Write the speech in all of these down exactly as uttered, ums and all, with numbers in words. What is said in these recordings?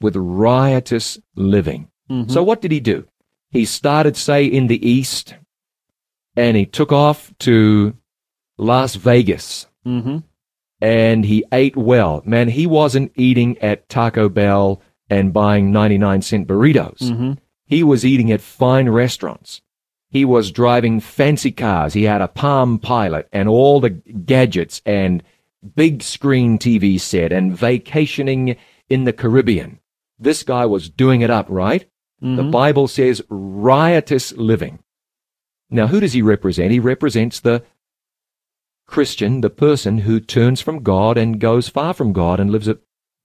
with riotous living. Mm-hmm. So what did he do? He started, say, in the East, and he took off to Las Vegas, Mm-hmm. and he ate well. Man, he wasn't eating at Taco Bell and buying ninety-nine cent burritos. Mm-hmm. He was eating at fine restaurants. He was driving fancy cars. He had a Palm Pilot and all the gadgets and big screen T V set and vacationing in the Caribbean. This guy was doing it up, right? Mm-hmm. The Bible says riotous living. Now, who does he represent? He represents the Christian, the person who turns from God and goes far from God and lives a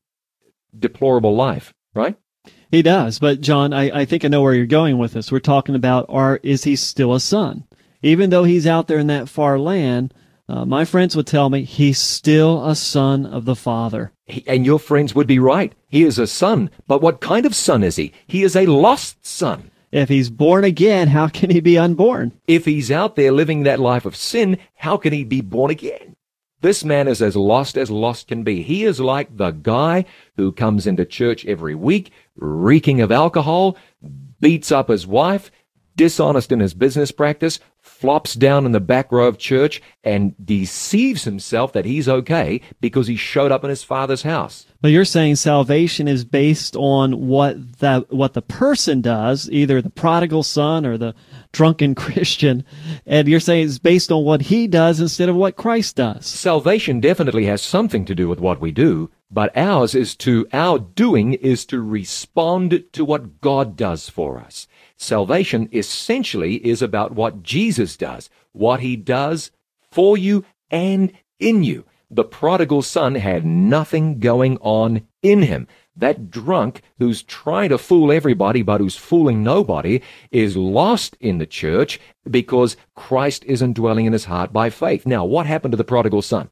deplorable life, right? He does, but John, I, I think I know where you're going with this. We're talking about, are, is he still a son? Even though he's out there in that far land, uh, my friends would tell me he's still a son of the Father. He, and your friends would be right. He is a son, but what kind of son is he? He is a lost son. If he's born again, how can he be unborn? If he's out there living that life of sin, how can he be born again? This man is as lost as lost can be. He is like the guy who comes into church every week, reeking of alcohol, beats up his wife, dishonest in his business practice, flops down in the back row of church, and deceives himself that he's okay because he showed up in his father's house. But you're saying salvation is based on what that what the person does, either the prodigal son or the drunken Christian, and you're saying it's based on what he does instead of what Christ does. Salvation definitely has something to do with what we do, but ours is to, our doing is to respond to what God does for us. Salvation essentially is about what Jesus does, what he does for you and in you. The prodigal son had nothing going on in him. That drunk who's trying to fool everybody but who's fooling nobody is lost in the church because Christ isn't dwelling in his heart by faith. Now, what happened to the prodigal son?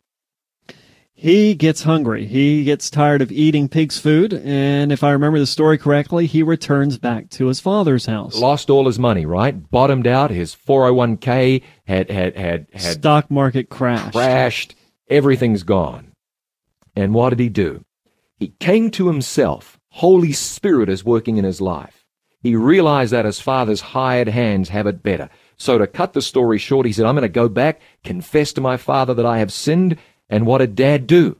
He gets hungry. He gets tired of eating pig's food, and if I remember the story correctly, he returns back to his father's house. Lost all his money, right? Bottomed out. His four oh one k had had had had Stock market crashed. crashed. Everything's gone. And what did he do? He came to himself. Holy Spirit is working in his life. He realized that his father's hired hands have it better. So to cut the story short, he said, I'm going to go back, confess to my father that I have sinned. And what did Dad do?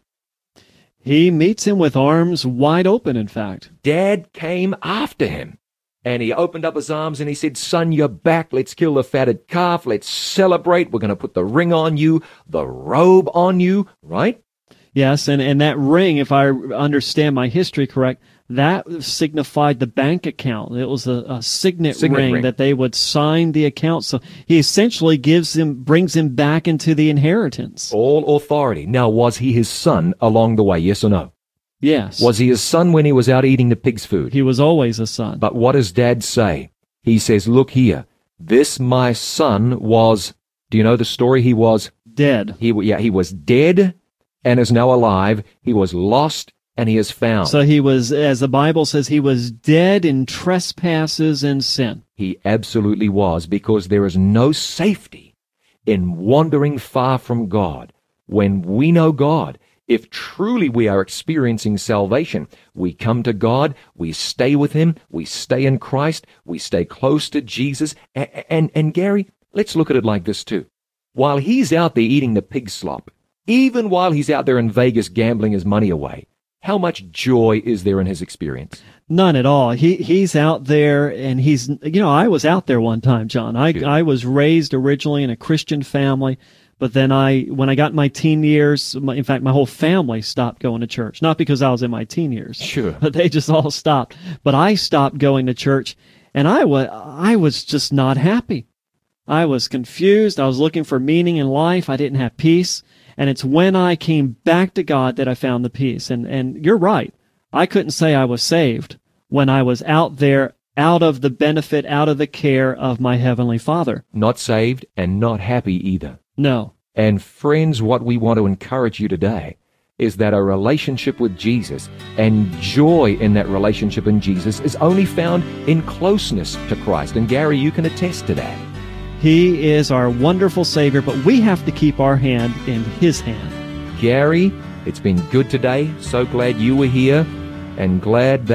He meets him with arms wide open, in fact. Dad came after him. And he opened up his arms and he said, son, you're back. Let's kill the fatted calf. Let's celebrate. We're going to put the ring on you, the robe on you, right? Yes, and, and that ring, if I understand my history correct, that signified the bank account. It was a, a signet, Signet ring, ring. that they would sign the account. So he essentially gives him, brings him back into the inheritance. All authority. Now, was he his son along the way? Yes or no? Yes. Was he his son when he was out eating the pig's food? He was always a son. But what does Dad say? He says, look here, this my son was, do you know the story? He was Dead. He yeah, he was dead and is now alive. He was lost and he is found. So he was, as the Bible says, he was dead in trespasses and sin. He absolutely was, because there is no safety in wandering far from God. When we know God, if truly we are experiencing salvation, we come to God, we stay with him, we stay in Christ, we stay close to Jesus. And, and, and Gary, let's look at it like this too. While he's out there eating the pig slop, even while he's out there in Vegas gambling his money away, how much joy is there in his experience? None at all. He he's out there, and he's, you know, I was out there one time, John. I Yeah. I was raised originally in a Christian family, but then I, when I got in my teen years, my, in fact, my whole family stopped going to church. Not because I was in my teen years, Sure. but they just all stopped. But I stopped going to church, and I was I was just not happy. I was confused. I was looking for meaning in life. I didn't have peace. And it's when I came back to God that I found the peace. And and you're right. I couldn't say I was saved when I was out there, out of the benefit, out of the care of my Heavenly Father. Not saved and not happy either. No. And friends, what we want to encourage you today is that a relationship with Jesus and joy in that relationship in Jesus is only found in closeness to Christ. And Gary, you can attest to that. He is our wonderful Savior, but we have to keep our hand in His hand. Gary, it's been good today. So glad you were here and glad that